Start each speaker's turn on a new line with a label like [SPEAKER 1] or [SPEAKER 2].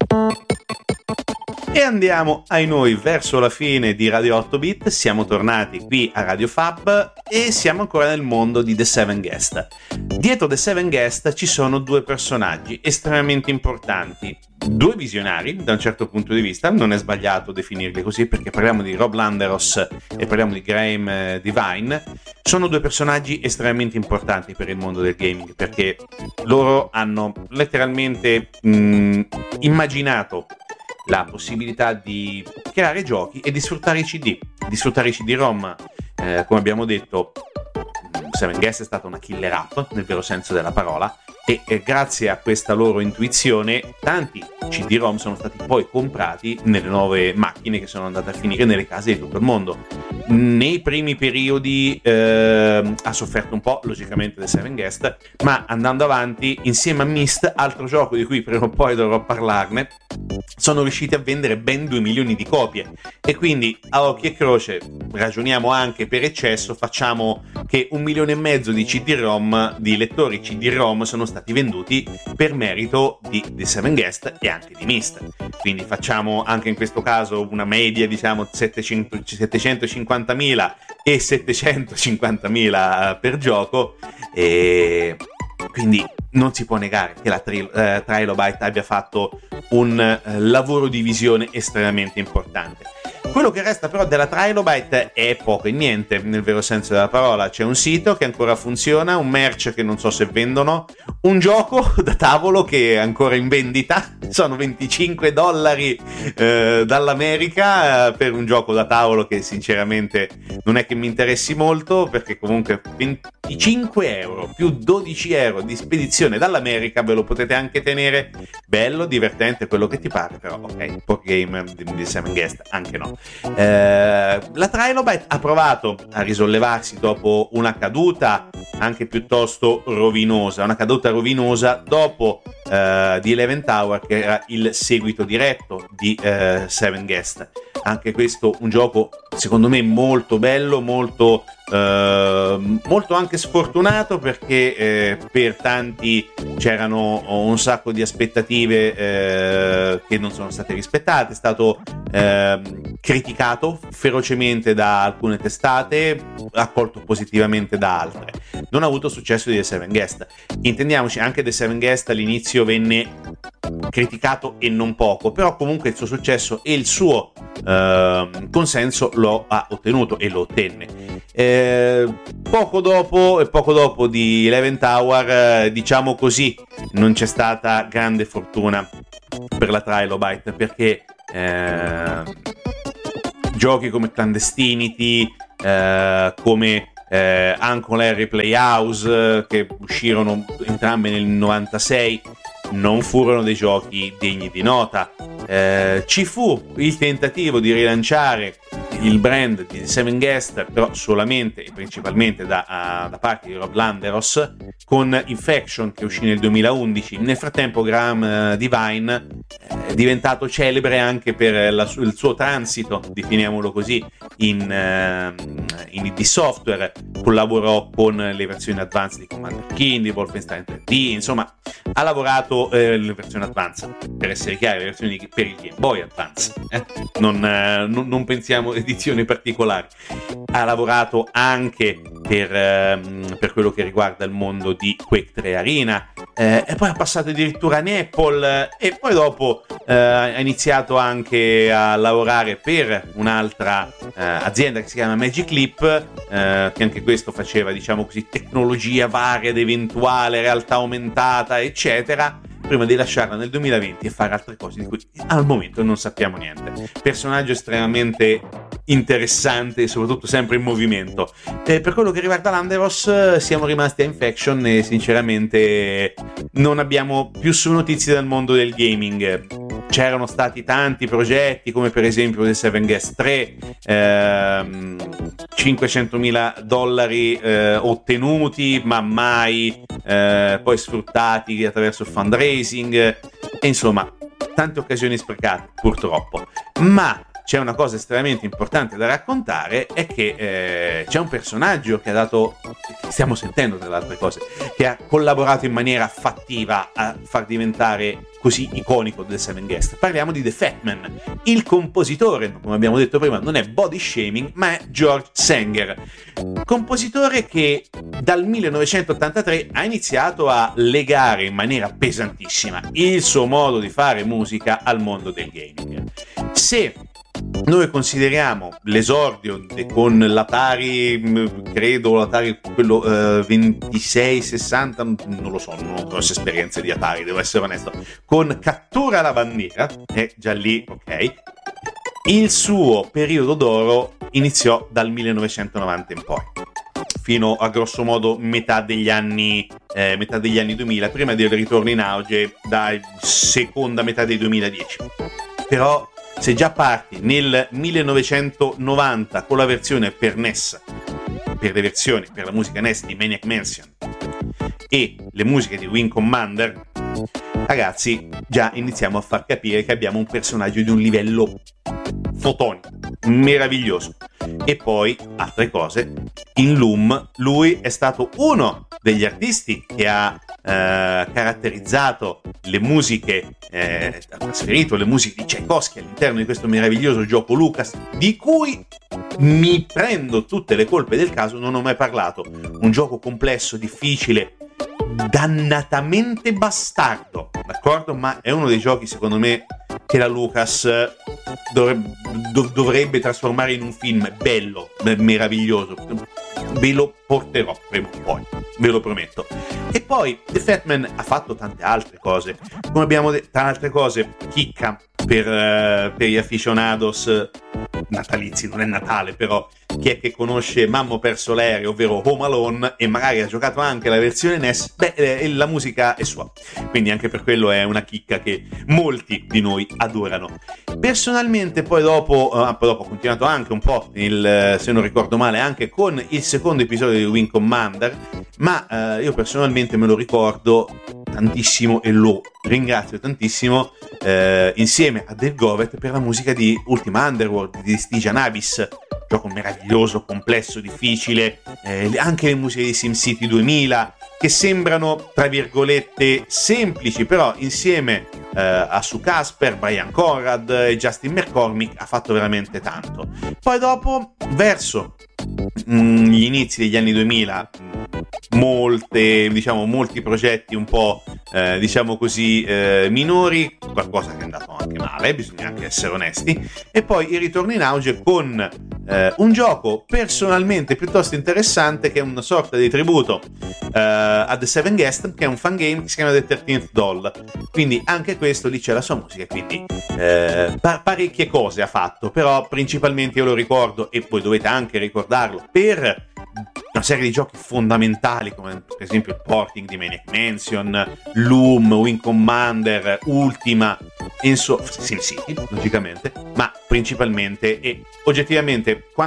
[SPEAKER 1] E andiamo ai noi verso la fine di Radio 8 Bit. Siamo tornati qui a Radio Fab e siamo ancora nel mondo di The Seven Guest. Dietro The Seven Guest ci sono due personaggi estremamente importanti, due visionari da un certo punto di vista. Non è sbagliato definirli così, perché parliamo di Rob Landeros e parliamo di Graham Devine. Sono due personaggi estremamente importanti per il mondo del gaming, perché loro hanno letteralmente immaginato la possibilità di creare giochi e di sfruttare i CD-ROM. Come abbiamo detto, Seven Guest è stata una killer app nel vero senso della parola, e grazie a questa loro intuizione tanti CD-ROM sono stati poi comprati nelle nuove macchine che sono andate a finire nelle case di tutto il mondo. Nei primi periodi ha sofferto un po', logicamente, The Seven Guest, ma andando avanti, insieme a Myst, altro gioco di cui prima o poi dovrò parlarne, sono riusciti a vendere ben 2 milioni di copie. E quindi, a occhi e croce, ragioniamo anche per eccesso, facciamo che 1,5 milioni di CD-ROM, di lettori CD-ROM, sono stati venduti per merito di The Seven Guest e anche di Myst. Quindi facciamo anche in questo caso una media, diciamo 750.000 e 750.000 per gioco, e quindi non si può negare che la Trilobyte abbia fatto un lavoro di visione estremamente importante. Quello che resta però della Trilobyte è poco e niente, nel vero senso della parola. C'è un sito che ancora funziona, un merch che non so se vendono, un gioco da tavolo che è ancora in vendita, sono $25 dall'America per un gioco da tavolo che sinceramente non è che mi interessi molto, perché comunque 25 euro più 12 euro di spedizione dall'America ve lo potete anche tenere, bello, divertente, quello che ti pare, però ok, board game di Seven Guest anche no. La Trilobyte ha provato a risollevarsi dopo una caduta anche piuttosto rovinosa, dopo di Eleven Tower, che era il seguito diretto di Seven Guest. Anche questo un gioco secondo me molto bello, molto anche sfortunato, perché per tanti c'erano un sacco di aspettative che non sono state rispettate. È stato criticato ferocemente da alcune testate, accolto positivamente da altre. Non ha avuto successo di The Seven Guest. Intendiamoci, anche The Seven Guest all'inizio venne criticato e non poco, però comunque il suo successo e il suo consenso lo ha ottenuto e lo ottenne. Poco dopo di Eleven Tower, diciamo così, non c'è stata grande fortuna per la Trilobyte, perché giochi come Clandestinity, come Uncle Harry Playhouse, che uscirono entrambe nel 96, non furono dei giochi degni di nota. Ci fu il tentativo di rilanciare il brand di Seven Guest, però solamente e principalmente da parte di Rob Landeros, con Infection, che uscì nel 2011. Nel frattempo Graham Devine è diventato celebre anche per il suo transito, definiamolo così, in id Software. Collaborò con le versioni advanced di Commander Keen, di Wolfenstein 3D, insomma ha lavorato le versioni advanced, per essere chiari, le versioni per il Game Boy Advance, non pensiamo edizioni particolari. Ha lavorato anche per quello che riguarda il mondo di Quake 3 Arena, e poi ha passato addirittura in Apple, e poi dopo ha iniziato anche a lavorare per un'altra azienda che si chiama Magic Leap, che anche questo faceva, diciamo così, tecnologia varia ed eventuale, realtà aumentata, eccetera, prima di lasciarla nel 2020 e fare altre cose di cui al momento non sappiamo niente. Personaggio estremamente interessante e soprattutto sempre in movimento. Per quello che riguarda Landeros, siamo rimasti a Infection e sinceramente non abbiamo più su notizie dal mondo del gaming. C'erano stati tanti progetti, come per esempio The Seven Guest 3, $500.000 ottenuti ma mai poi sfruttati attraverso il fundraising, e insomma tante occasioni sprecate purtroppo. Ma c'è una cosa estremamente importante da raccontare, è che c'è un personaggio che stiamo sentendo tra le altre cose, che ha collaborato in maniera fattiva a far diventare così iconico The Seven Guests. Parliamo di The Fat Man. Il compositore, come abbiamo detto prima, non è Body Shaming, ma è George Sanger, compositore che dal 1983 ha iniziato a legare in maniera pesantissima il suo modo di fare musica al mondo del gaming. Se noi consideriamo l'esordio con l'Atari, credo l'Atari quello 2660, non lo so, non ho grosse esperienze di Atari, devo essere onesto, con Cattura la bandiera, già lì, ok, il suo periodo d'oro iniziò dal 1990 in poi, fino a grosso modo metà degli anni 2000, prima del ritorno in auge da seconda metà dei 2010. Però se già parti nel 1990 con la versione per NES, per le versioni per la musica NES di Maniac Mansion e le musiche di Wing Commander, ragazzi, già iniziamo a far capire che abbiamo un personaggio di un livello fotonico, meraviglioso. E poi, altre cose, in Loom lui è stato uno degli artisti che ha caratterizzato le musiche, ha trasferito le musiche di Tchaikovsky all'interno di questo meraviglioso gioco Lucas, di cui mi prendo tutte le colpe del caso, non ho mai parlato. Un gioco complesso, difficile, dannatamente bastardo, d'accordo? Ma è uno dei giochi, secondo me, che la Lucas dovrebbe trasformare in un film bello, meraviglioso. Ve lo porterò prima o poi, ve lo prometto. E poi The Fat Man ha fatto tante altre cose, come abbiamo detto, tra altre cose, chicca per gli aficionados natalizi, non è Natale, però chi è che conosce Mammo perso l'aereo, ovvero Home Alone, e magari ha giocato anche la versione NES, la musica è sua, quindi anche per quello è una chicca che molti di noi adorano. Personalmente poi dopo ho continuato anche un po', se non ricordo male, anche con il secondo episodio di Wing Commander, ma io personalmente me lo ricordo tantissimo e lo ringrazio tantissimo insieme a Dave Govett per la musica di Ultima Underworld di Stygian Abyss, gioco meraviglioso, complesso, difficile, anche le musiche di SimCity 2000 che sembrano tra virgolette semplici, però insieme a Sue Casper, Brian Conrad e Justin McCormick ha fatto veramente tanto. Poi dopo, verso gli inizi degli anni 2000, molti progetti un po' diciamo così minori, qualcosa che è andato anche male, bisogna anche essere onesti, e poi il ritorno in auge con un gioco personalmente piuttosto interessante che è una sorta di tributo a The Seven Guests, che è un fan game che si chiama The 13th Doll, quindi anche questo lì c'è la sua musica, quindi parecchie cose ha fatto, però principalmente io lo ricordo, e voi dovete anche ricordarlo, per una serie di giochi fondamentali come per esempio il porting di Maniac Mansion, Loom, Wing Commander, Ultima, SimCity logicamente, ma principalmente e oggettivamente